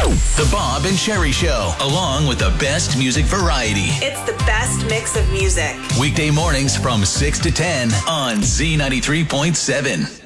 The Bob and Sherry Show, along with the best music variety. It's the best mix of music. Weekday mornings from 6 to 10 on Z93.7.